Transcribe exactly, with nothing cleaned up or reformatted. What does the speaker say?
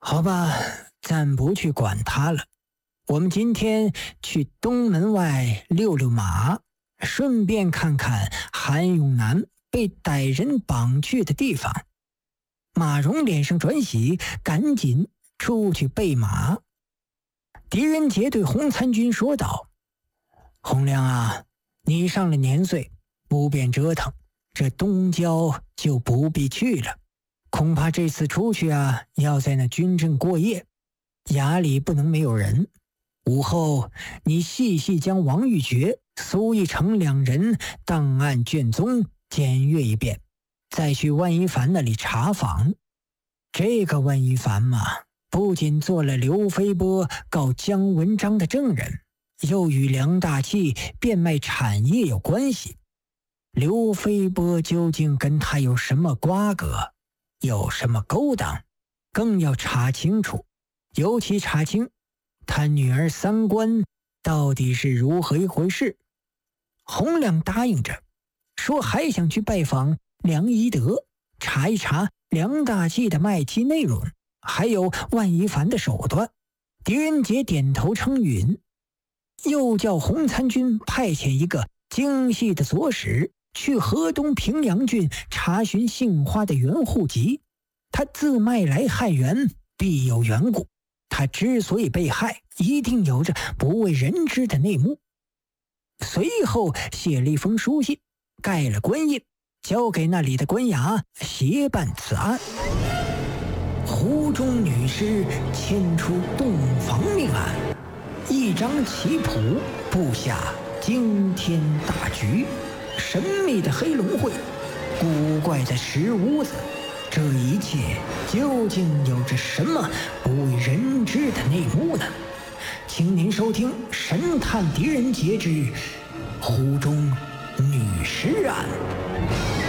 好吧，暂不去管他了。我们今天去东门外溜溜马，顺便看看韩永南被歹人绑去的地方。马蓉脸上转喜，赶紧出去备马。狄仁杰对洪参军说道：洪亮啊，你上了年岁，不便折腾，这东郊就不必去了。恐怕这次出去啊，要在那军阵过夜，衙里不能没有人。午后你细细将王玉珏、苏一成两人档案卷宗检阅一遍，再去万一凡那里查访。这个万一凡嘛，不仅做了刘飞波告姜文章的证人，又与梁大器变卖产业有关系。刘飞波究竟跟他有什么瓜葛，有什么勾当，更要查清楚，尤其查清他女儿三观到底是如何一回事。洪亮答应着，说还想去拜访梁宜德，查一查梁大器的卖妻内容，还有万一凡的手段。狄仁杰点头称允，又叫洪参军派遣一个精细的左使去河东平阳郡查询杏花的原户籍。他自卖来汉元，必有缘故。他之所以被害，一定有着不为人知的内幕。随后写了一封书信，盖了官印，交给那里的官衙协办此案。湖中女尸牵出洞房命案，一张棋谱布下惊天大局。神秘的黑龙会，古怪的石屋子，这一切究竟有着什么不为人知的内幕呢？请您收听《神探狄仁杰之湖中女尸案》。